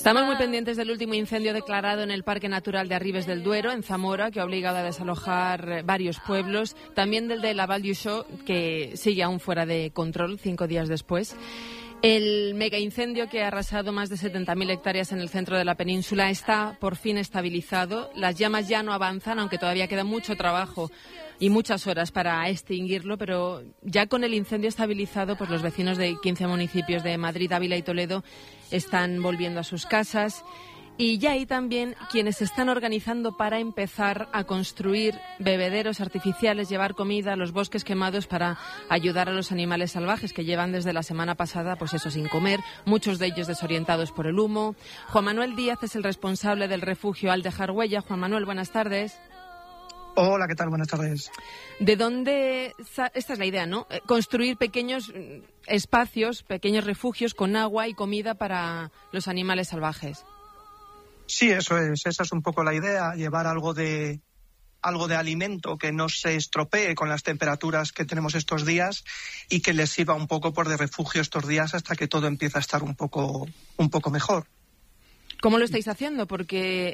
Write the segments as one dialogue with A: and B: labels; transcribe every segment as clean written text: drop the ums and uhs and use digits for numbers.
A: Estamos muy pendientes del último incendio declarado en el Parque Natural de Arribes del Duero, en Zamora, que ha obligado a desalojar varios pueblos. También del de la Val d'Uixó, que sigue aún fuera de control 5 días después. El megaincendio que ha arrasado más de 70.000 hectáreas en el centro de la península está por fin estabilizado. Las llamas ya no avanzan, aunque todavía queda mucho trabajo y muchas horas para extinguirlo, pero ya con el incendio estabilizado, pues los vecinos de 15 municipios de Madrid, Ávila y Toledo están volviendo a sus casas. Y ya hay también quienes se están organizando para empezar a construir bebederos artificiales, llevar comida a los bosques quemados para ayudar a los animales salvajes que llevan desde la semana pasada, pues eso, sin comer, muchos de ellos desorientados por el humo. Juan Manuel Díaz es el responsable del refugio Al Dejar Huella. Juan Manuel, buenas tardes.
B: Hola, ¿qué tal? Buenas tardes.
A: ¿De dónde...? Esta es la idea, ¿no? Construir pequeños espacios, pequeños refugios con agua y comida para los animales salvajes.
B: Sí, eso es. Esa es un poco la idea, llevar algo de alimento que no se estropee con las temperaturas que tenemos estos días y que les sirva un poco de refugio estos días hasta que todo empiece a estar un poco mejor.
A: ¿Cómo lo estáis haciendo? Porque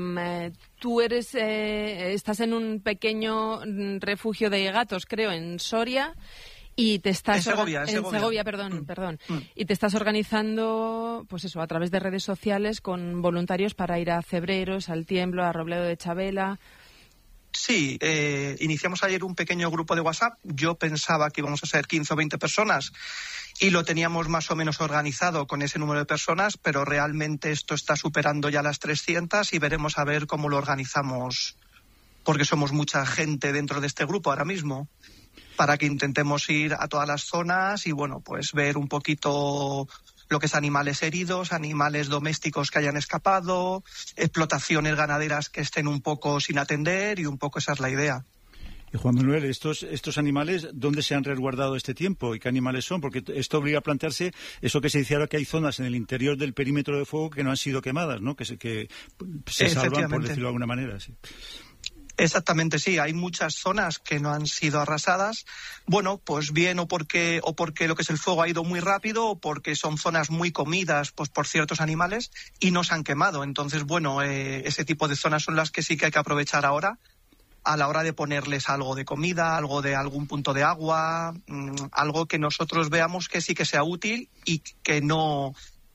A: tú estás en un pequeño refugio de gatos, creo, en Soria, y te estás
B: en Segovia,
A: perdón. Y te estás organizando, pues eso, a través de redes sociales con voluntarios para ir a Cebreros, al Tiemblo, a Robledo de Chabela.
B: Sí, iniciamos ayer un pequeño grupo de WhatsApp. Yo pensaba que íbamos a ser 15 o 20 personas y lo teníamos más o menos organizado con ese número de personas, pero realmente esto está superando ya las 300 y veremos a ver cómo lo organizamos, porque somos mucha gente dentro de este grupo ahora mismo, para que intentemos ir a todas las zonas y, bueno, pues ver un poquito lo que es animales heridos, animales domésticos que hayan escapado, explotaciones ganaderas que estén un poco sin atender y un poco esa es la idea.
C: Y Juan Manuel, estos animales, ¿dónde se han resguardado este tiempo y qué animales son? Porque esto obliga a plantearse eso que se dice ahora, que hay zonas en el interior del perímetro de fuego que no han sido quemadas, ¿no? Que se salvan, por decirlo de alguna manera. Sí.
B: Exactamente, sí. Hay muchas zonas que no han sido arrasadas. Bueno, pues bien o porque lo que es el fuego ha ido muy rápido o porque son zonas muy comidas pues por ciertos animales y no se han quemado. Entonces, bueno, ese tipo de zonas son las que sí que hay que aprovechar ahora a la hora de ponerles algo de comida, algo de algún punto de agua, algo que nosotros veamos que sí que sea útil y que no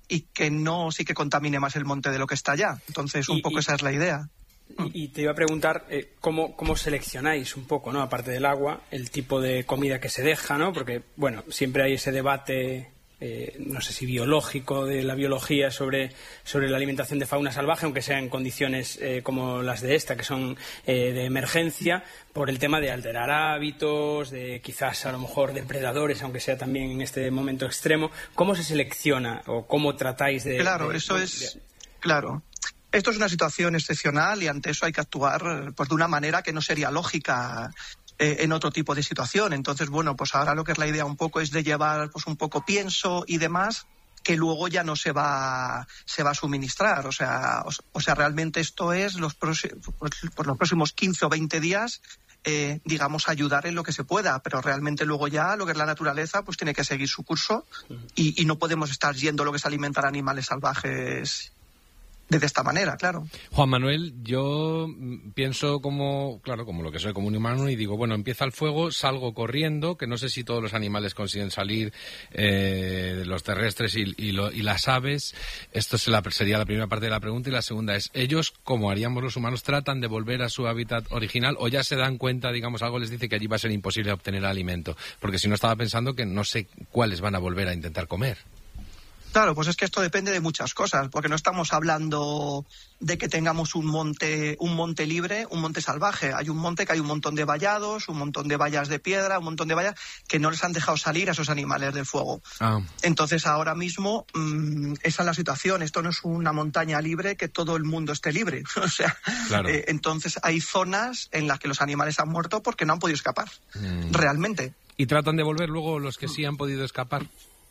B: sí que contamine más el monte de lo que está allá. Entonces, un poco esa es la idea.
D: Y te iba a preguntar cómo seleccionáis un poco, ¿no? Aparte del agua, el tipo de comida que se deja, ¿no? Porque, bueno, siempre hay ese debate, no sé si biológico, de la biología sobre la alimentación de fauna salvaje, aunque sea en condiciones como las de esta, que son de emergencia, por el tema de alterar hábitos, de quizás a lo mejor depredadores, aunque sea también en este momento extremo. ¿Cómo se selecciona o cómo tratáis de...?
B: Claro, claro. Esto es una situación excepcional y ante eso hay que actuar pues de una manera que no sería lógica en otro tipo de situación. Entonces, bueno, pues ahora lo que es la idea un poco es de llevar pues un poco pienso y demás que luego ya no se va a suministrar. O sea, realmente esto es por los próximos 15 o 20 días, digamos, ayudar en lo que se pueda, pero realmente luego ya lo que es la naturaleza pues tiene que seguir su curso y no podemos estar yendo lo que es alimentar animales salvajes de esta manera, claro.
E: Juan Manuel, yo pienso como lo que soy, como un humano, y digo, bueno, empieza el fuego, salgo corriendo, que no sé si todos los animales consiguen salir, los terrestres y las aves. Esto sería la primera parte de la pregunta, y la segunda es, ellos, como haríamos los humanos, tratan de volver a su hábitat original o ya se dan cuenta, digamos, algo les dice que allí va a ser imposible obtener alimento, porque si no estaba pensando que no sé cuáles van a volver a intentar comer.
B: Claro, pues es que esto depende de muchas cosas, porque no estamos hablando de que tengamos un monte libre, un monte salvaje. Hay un monte que hay un montón de vallados, un montón de vallas de piedra, un montón de vallas que no les han dejado salir a esos animales del fuego. Entonces, ahora mismo, esa es la situación. Esto no es una montaña libre que todo el mundo esté libre. O sea, claro. Entonces hay zonas en las que los animales han muerto porque no han podido escapar, realmente.
E: ¿Y tratan de volver luego los que sí han podido escapar?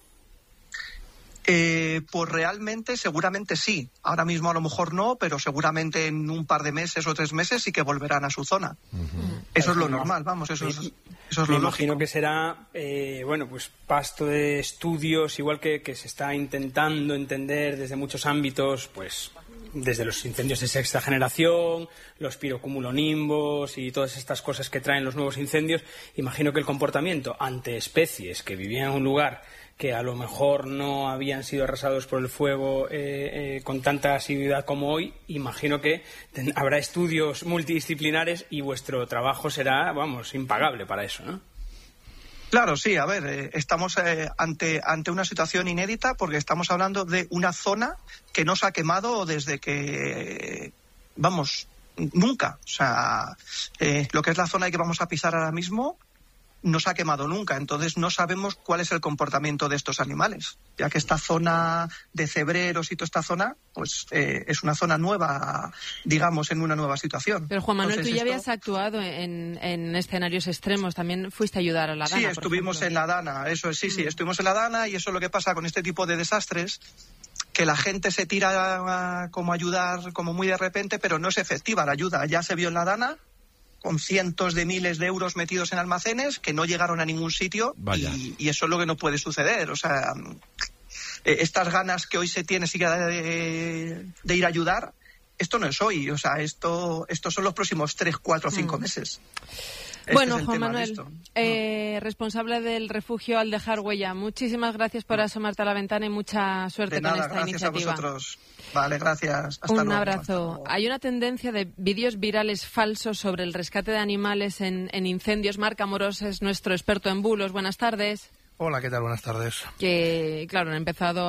B: Pues realmente, seguramente sí. Ahora mismo a lo mejor no, pero seguramente en un par de meses o 3 meses sí que volverán a su zona. Eso es lo normal, vamos, eso Eso es
D: me
B: lo
D: imagino
B: lógico.
D: que será, pues pasto de estudios, igual que se está intentando entender desde muchos ámbitos, pues desde los incendios de sexta generación, los pirocumulonimbos y todas estas cosas que traen los nuevos incendios. Imagino que el comportamiento ante especies que vivían en un lugar que a lo mejor no habían sido arrasados por el fuego con tanta asiduidad como hoy, imagino que habrá estudios multidisciplinares y vuestro trabajo será, impagable para eso, ¿no?
B: Claro, sí, a ver, estamos ante una situación inédita porque estamos hablando de una zona que no se ha quemado desde que, nunca. O sea, lo que es la zona que vamos a pisar ahora mismo no se ha quemado nunca, entonces no sabemos cuál es el comportamiento de estos animales, ya que esta zona de cebreros y toda esta zona, pues es una zona nueva, digamos, en una nueva situación.
A: Pero Juan Manuel,
B: entonces,
A: tú ya habías actuado en escenarios extremos, también fuiste a ayudar a la Dana.
B: Sí, estuvimos en la Dana, eso es, sí, estuvimos en la Dana y eso es lo que pasa con este tipo de desastres, que la gente se tira como a ayudar como muy de repente, pero no es efectiva la ayuda. Ya se vio en la Dana, con cientos de miles de euros metidos en almacenes que no llegaron a ningún sitio y eso es lo que no puede suceder. O sea, estas ganas que hoy se tiene siquiera de ir a ayudar, esto no es hoy. O sea, estos son los próximos 3, 4, 5 meses.
A: Bueno, Juan Manuel, responsable del refugio Aldejar Huella, muchísimas gracias por asomarte a la ventana y mucha suerte con esta
B: gracias
A: iniciativa.
B: A vosotros. Vale, gracias. Hasta luego.
A: Un abrazo. Hay una tendencia de vídeos virales falsos sobre el rescate de animales en incendios. Marc Amorós es nuestro experto en bulos. Buenas tardes.
F: Hola, ¿qué tal? Buenas tardes.
A: Que, claro, han empezado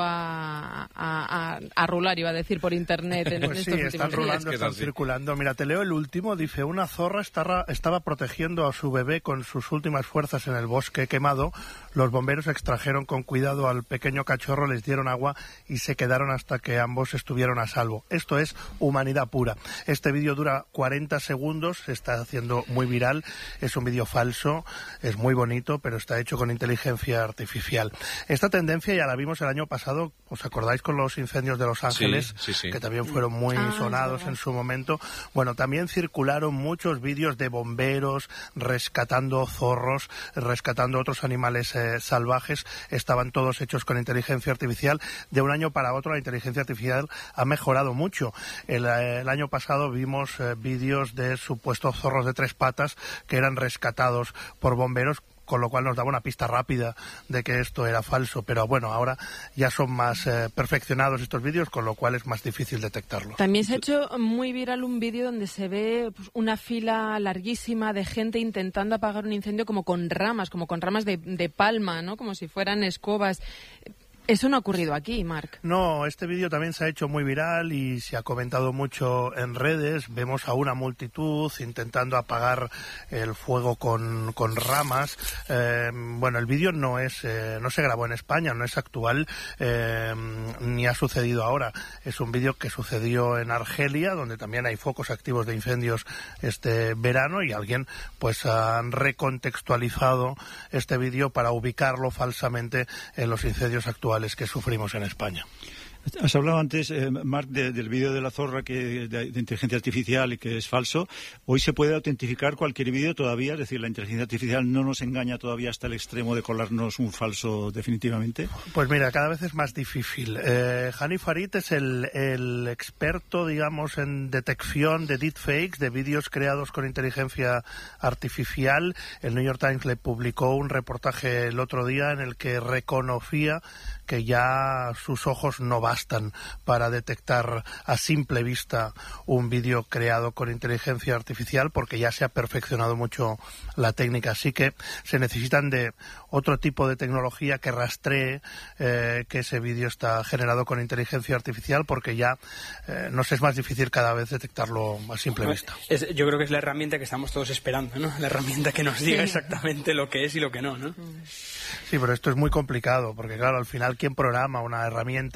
A: a rular, iba a decir, por internet en
F: pues
A: estos últimos días.
F: Están rulando, están circulando. Mira, te leo el último. Dice, una zorra estaba protegiendo a su bebé con sus últimas fuerzas en el bosque quemado. Los bomberos extrajeron con cuidado al pequeño cachorro, les dieron agua y se quedaron hasta que ambos estuvieron a salvo. Esto es humanidad pura. Este vídeo dura 40 segundos, se está haciendo muy viral. Es un vídeo falso, es muy bonito, pero está hecho con inteligencia artificial. Esta tendencia ya la vimos el año pasado, ¿os acordáis con los incendios de Los Ángeles?
E: Sí.
F: Que también fueron muy sonados en su momento. Bueno, también circularon muchos vídeos de bomberos rescatando zorros, rescatando otros animales salvajes. Estaban todos hechos con inteligencia artificial. De un año para otro la inteligencia artificial ha mejorado mucho. El año pasado vimos vídeos de supuestos zorros de 3 patas que eran rescatados por bomberos, con lo cual nos daba una pista rápida de que esto era falso, pero bueno, ahora ya son más perfeccionados estos vídeos, con lo cual es más difícil detectarlo.
A: También se ha hecho muy viral un vídeo donde se ve una fila larguísima de gente intentando apagar un incendio como con ramas de palma, ¿no? Como si fueran escobas. Eso no ha ocurrido aquí, Marc.
F: No, este vídeo también se ha hecho muy viral y se ha comentado mucho en redes. Vemos a una multitud intentando apagar el fuego con ramas. Bueno, el vídeo no se grabó en España, no es actual, ni ha sucedido ahora. Es un vídeo que sucedió en Argelia, donde también hay focos activos de incendios este verano, y alguien pues han recontextualizado este vídeo para ubicarlo falsamente en los incendios actuales que sufrimos en España.
C: Has hablado antes, Marc, del vídeo de la zorra de inteligencia artificial y que es falso. Hoy se puede autentificar cualquier vídeo todavía, es decir, la inteligencia artificial no nos engaña todavía hasta el extremo de colarnos un falso definitivamente.
F: Pues mira, cada vez es más difícil. Hani Farid es el experto, digamos, en detección de deepfakes, de vídeos creados con inteligencia artificial. El New York Times le publicó un reportaje el otro día en el que reconocía que ya sus ojos no bastan para detectar a simple vista un vídeo creado con inteligencia artificial, porque ya se ha perfeccionado mucho la técnica. Así que se necesitan de otro tipo de tecnología que rastree que ese vídeo está generado con inteligencia artificial, porque ya nos es más difícil cada vez detectarlo a simple vista.
D: Yo creo que es la herramienta que estamos todos esperando, ¿no? La herramienta que nos diga exactamente lo que es y lo que no, ¿no?
F: Sí, pero esto es muy complicado, porque claro, al final, ¿quién programa una herramienta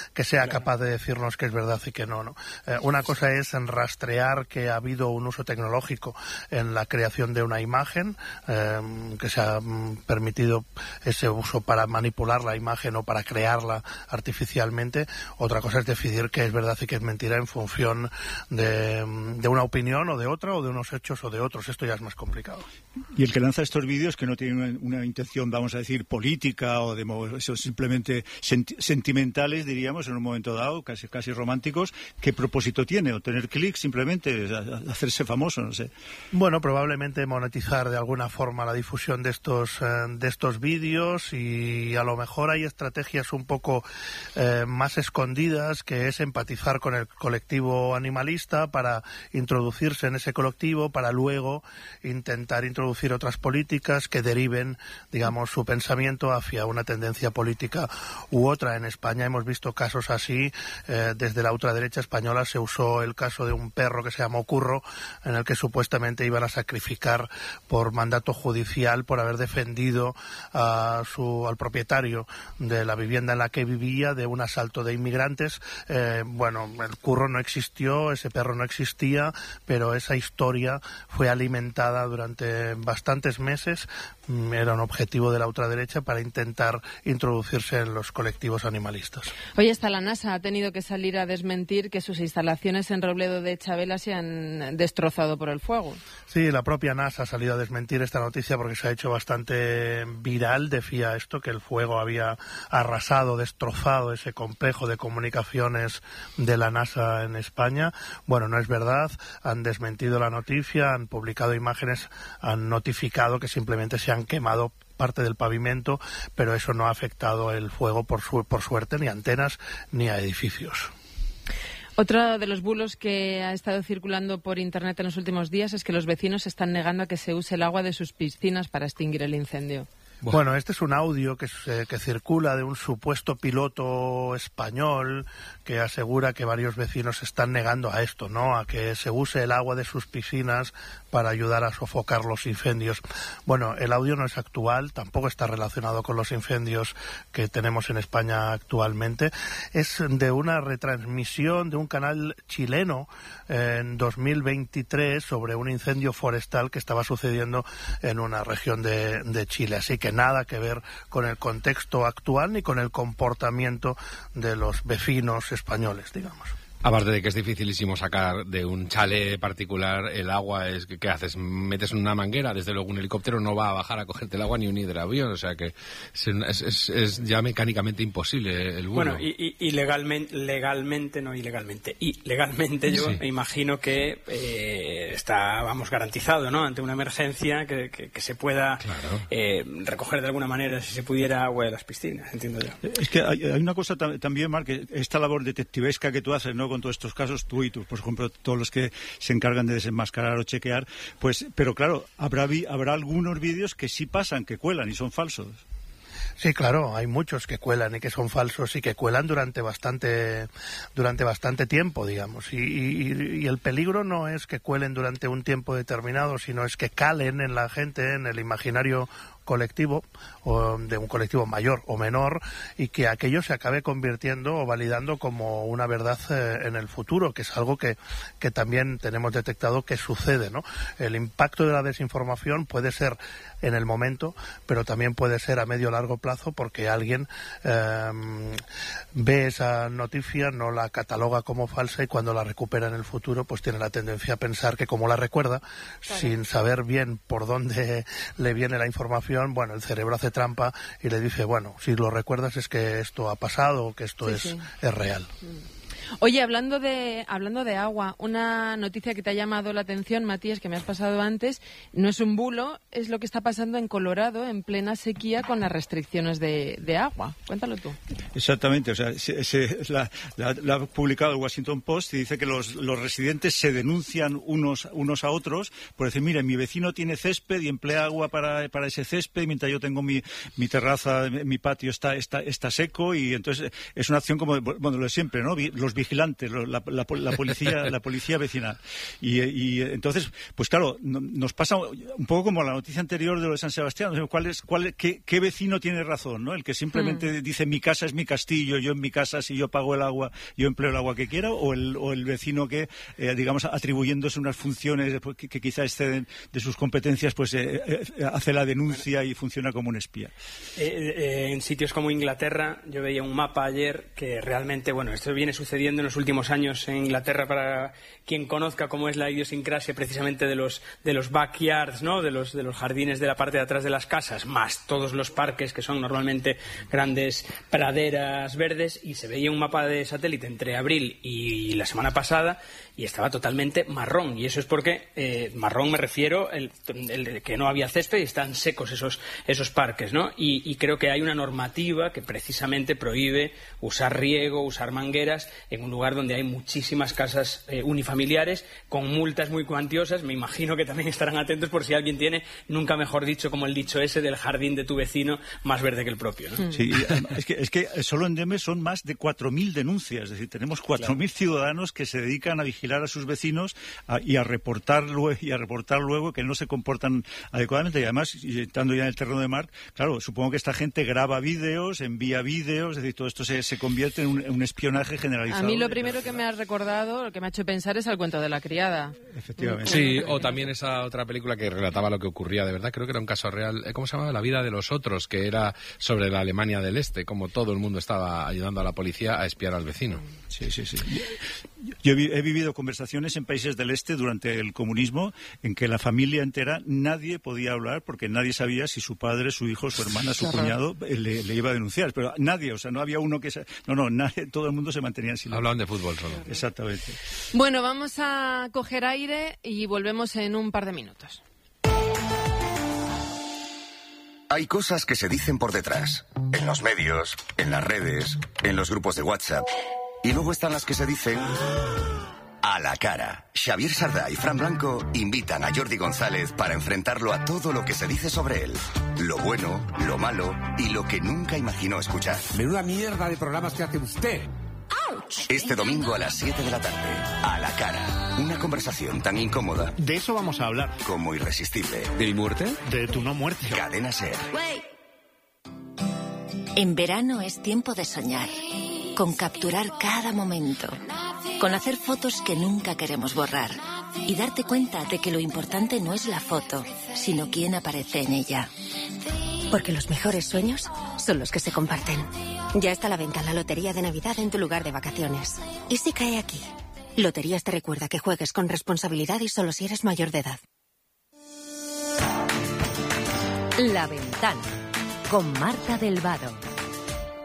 F: que sea capaz de decirnos que es verdad y que no. Una cosa es rastrear que ha habido un uso tecnológico en la creación de una imagen, que se ha permitido ese uso para manipular la imagen o para crearla artificialmente. Otra cosa es decidir que es verdad y que es mentira en función de una opinión o de otra, o de unos hechos o de otros. Esto ya es más complicado.
C: Y el que lanza estos vídeos, que no tiene una intención, vamos a decir, política o de eso, simplemente sentimentales, diríamos, en un momento dado, casi románticos, ¿qué propósito tiene? ¿Obtener clics simplemente? ¿Hacerse famoso? No sé.
F: Bueno, probablemente monetizar de alguna forma la difusión de estos vídeos, y a lo mejor hay estrategias un poco más escondidas, que es empatizar con el colectivo animalista para introducirse en ese colectivo, para luego intentar introducir otras políticas que deriven, digamos, su pensamiento hacia una tendencia política u otra. En España hemos visto casos así. Desde la ultraderecha española se usó el caso de un perro que se llamó Curro, en el que supuestamente iban a sacrificar por mandato judicial por haber defendido al propietario de la vivienda en la que vivía de un asalto de inmigrantes. Bueno, el Curro no existió, ese perro no existía, pero esa historia fue alimentada durante bastantes meses. Era un objetivo de la ultraderecha para intentar introducirse en los colectivos animalistas.
A: Hoy hasta la NASA ha tenido que salir a desmentir que sus instalaciones en Robledo de Chabela se han destrozado por el fuego.
F: Sí, la propia NASA ha salido a desmentir esta noticia porque se ha hecho bastante viral. Decía esto, que el fuego había arrasado, destrozado ese complejo de comunicaciones de la NASA en España. Bueno, no es verdad. Han desmentido la noticia, han publicado imágenes, han notificado que simplemente se han quemado parte del pavimento, pero eso no ha afectado el fuego, por suerte, ni a antenas ni a edificios.
A: Otro de los bulos que ha estado circulando por Internet en los últimos días es que los vecinos están negando a que se use el agua de sus piscinas para extinguir el incendio.
F: Bueno, este es un audio que circula de un supuesto piloto español que asegura que varios vecinos están negando a esto, ¿no? A que se use el agua de sus piscinas para ayudar a sofocar los incendios. Bueno, el audio no es actual, tampoco está relacionado con los incendios que tenemos en España actualmente. Es de una retransmisión de un canal chileno en 2023 sobre un incendio forestal que estaba sucediendo en una región de Chile. Así que nada que ver con el contexto actual ni con el comportamiento de los vecinos españoles, digamos.
E: Aparte de que es dificilísimo sacar de un chalet particular el agua, ¿qué haces? ¿Metes una manguera? Desde luego un helicóptero no va a bajar a cogerte el agua, ni un hidroavión, o sea que es ya mecánicamente imposible el bulo.
D: Bueno, y legalmente yo me imagino que está, garantizado, ¿no? Ante una emergencia que se pueda recoger de alguna manera, si se pudiera, agua de las piscinas, entiendo yo.
C: Es que hay una cosa también, Marc, que esta labor detectivesca que tú haces, ¿no? Con todos estos casos, tú, por ejemplo, todos los que se encargan de desenmascarar o chequear, pues, pero claro, habrá algunos vídeos que sí pasan, que cuelan y son falsos.
F: Sí, claro, hay muchos que cuelan y que son falsos y que cuelan durante bastante tiempo, digamos. Y el peligro no es que cuelen durante un tiempo determinado, sino es que calen en la gente, en el imaginario colectivo, o de un colectivo mayor o menor, y que aquello se acabe convirtiendo o validando como una verdad en el futuro, que es algo que también tenemos detectado que sucede, ¿no? El impacto de la desinformación puede ser en el momento, pero también puede ser a medio o largo plazo, porque alguien ve esa noticia, no la cataloga como falsa, y cuando la recupera en el futuro, pues tiene la tendencia a pensar que como la recuerda, sin saber bien por dónde le viene la información, bueno, el cerebro hace trampa y le dice, bueno, si lo recuerdas es que esto ha pasado o que esto es real.
A: Oye, hablando de agua, una noticia que te ha llamado la atención, Matías, que me has pasado antes, no es un bulo, es lo que está pasando en Colorado en plena sequía con las restricciones de agua. Cuéntalo tú.
C: Exactamente, o sea, la ha publicado el Washington Post y dice que los residentes se denuncian unos a otros por decir, mira, mi vecino tiene césped y emplea agua para ese césped, mientras yo tengo mi terraza, mi patio está seco, y entonces es una acción como, bueno, lo de siempre, ¿no? Los vigilantes, la policía vecinal. Y entonces, pues claro, nos pasa un poco como la noticia anterior de lo de San Sebastián. ¿Qué vecino tiene razón, ¿no? El que simplemente dice mi casa es mi castillo, yo en mi casa si yo pago el agua, yo empleo el agua que quiera, o el vecino que, digamos, atribuyéndose unas funciones que quizá exceden de sus competencias, pues hace la denuncia y funciona como un espía.
D: En sitios como Inglaterra, yo veía un mapa ayer que realmente, bueno, esto viene sucediendo en los últimos años en Inglaterra, para quien conozca cómo es la idiosincrasia precisamente de los backyards, ¿no? De los jardines de la parte de atrás de las casas, más todos los parques que son normalmente grandes praderas verdes, y se veía un mapa de satélite entre abril y la semana pasada y estaba totalmente marrón, y eso es porque marrón me refiero el que no había césped y están secos esos parques, ¿no? Y creo que hay una normativa que precisamente prohíbe usar riego, usar mangueras en un lugar donde hay muchísimas casas unifamiliares con multas muy cuantiosas. Me imagino que también estarán atentos por si alguien tiene, nunca mejor dicho, como el dicho ese del jardín de tu vecino más verde que el propio, ¿no?
C: Sí, es que solo en Deme son más de 4.000 denuncias, es decir, tenemos 4.000 ciudadanos que se dedican a vigilar a sus vecinos y a reportar luego que no se comportan adecuadamente. Y además, estando ya en el terreno de Marc, claro, supongo que esta gente graba vídeos, envía vídeos, es decir, todo esto se convierte en un espionaje generalizado.
A: A mí lo primero que me ha recordado, lo que me ha hecho pensar es El cuento de la criada.
C: Efectivamente.
E: Sí, o también esa otra película que relataba lo que ocurría de verdad, creo que era un caso real, ¿cómo se llamaba? La vida de los otros, que era sobre la Alemania del Este, como todo el mundo estaba ayudando a la policía a espiar al vecino.
C: Sí. Yo he vivido conversaciones en países del Este durante el comunismo en que la familia entera, nadie podía hablar porque nadie sabía si su padre, su hijo, su hermana, su cuñado le iba a denunciar. Pero nadie, o sea, no había uno que... nadie, todo el mundo se mantenía en silencio.
E: Hablaban de fútbol solo.
C: Exactamente.
A: Bueno, vamos a coger aire y volvemos en un par de minutos.
G: Hay cosas que se dicen por detrás, en los medios, en las redes, en los grupos de WhatsApp. Y luego están las que se dicen a la cara. Xavier Sardá y Fran Blanco invitan a Jordi González para enfrentarlo a todo lo que se dice sobre él. Lo bueno, lo malo y lo que nunca imaginó escuchar.
H: Menuda mierda de programas que hace usted.
G: Este domingo a las 7 de la tarde, a la cara. Una conversación tan incómoda.
I: De eso vamos a hablar.
G: Como irresistible.
H: ¿De mi muerte?
I: De tu no muerte.
G: Cadena SER.
J: En verano es tiempo de soñar, con capturar cada momento, con hacer fotos que nunca queremos borrar y darte cuenta de que lo importante no es la foto, sino quién aparece en ella.
K: Porque los mejores sueños son los que se comparten. Ya está a la venta la Lotería de Navidad en tu lugar de vacaciones. ¿Y si cae aquí? Loterías te recuerda que juegues con responsabilidad y solo si eres mayor de edad.
L: La Ventana, con Marta del Vado.